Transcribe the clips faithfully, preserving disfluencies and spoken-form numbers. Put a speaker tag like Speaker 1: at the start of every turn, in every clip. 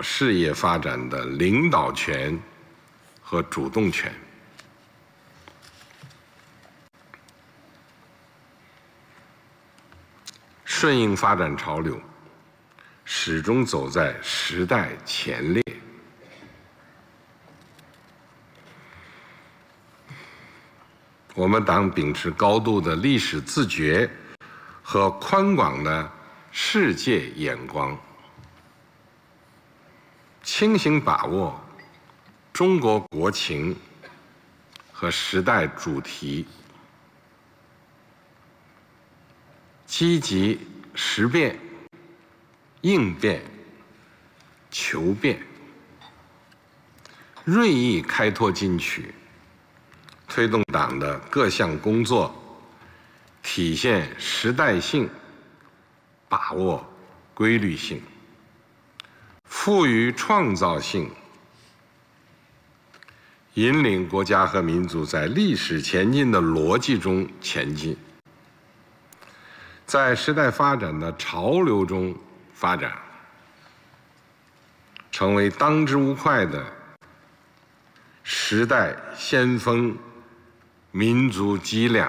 Speaker 1: 事业发展的领导权和主动权。顺应发展潮流，始终走在时代前列。我们党秉持高度的历史自觉和宽广的世界眼光，清醒把握中国国情和时代主题，积极识变、应变、求变，锐意开拓进取，推动党的各项工作体现时代性，把握规律性，富于创造性，引领国家和民族在历史前进的逻辑中前进，在时代发展的潮流中发展，成为当之无愧的时代先锋、民族脊梁。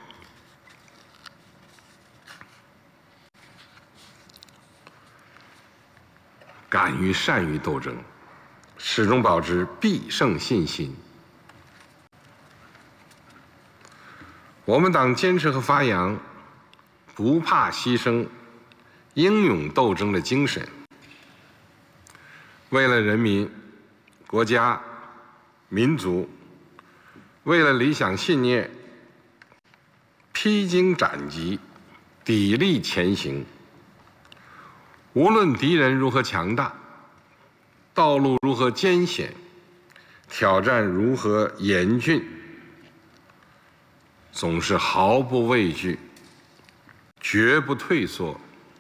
Speaker 1: 敢于善于斗争，始终保持必胜信心。我们党坚持和发扬不怕牺牲、英勇斗争的精神，为了人民、国家、民族，为了理想信念，披荆斩棘，砥砺前行。无论敌人如何强大，道路如何艰险，挑战如何严峻，总是毫不畏惧，绝不退缩，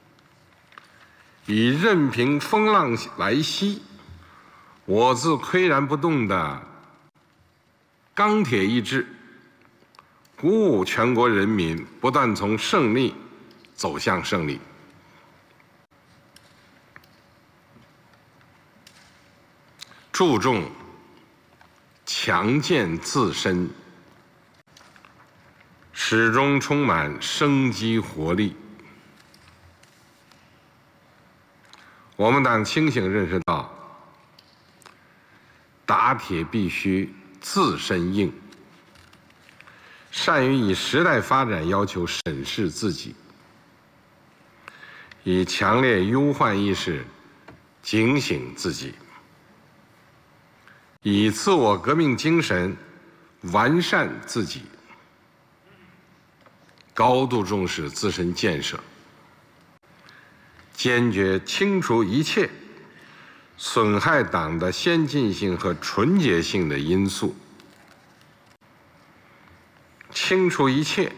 Speaker 1: 以任凭风浪来袭，我自岿然不动的钢铁意志，鼓舞全国人民不断从胜利走向胜利。注重强健自身，始终充满生机活力。我们党清醒认识到，打铁必须自身硬，善于以时代发展要求审视自己，以强烈忧患意识警醒自己，以自我革命精神完善自己，高度重视自身建设，坚决清除一切损害党的先进性和纯洁性的因素，清除一切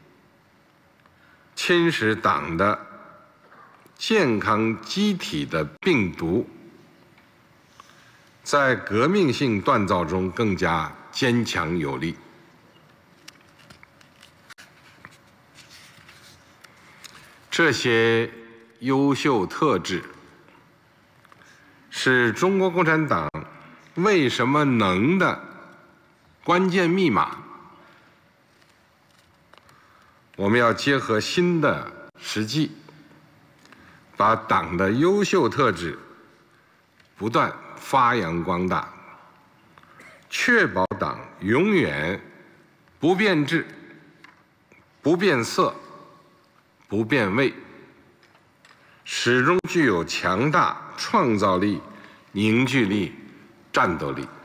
Speaker 1: 侵蚀党的健康机体的病毒，在革命性锻造中更加坚强有力。这些优秀特质是中国共产党为什么能的关键密码。我们要结合新的实际，把党的优秀特质不断发扬光大，确保党永远不变质、不变色、不变味，始终具有强大创造力、凝聚力、战斗力。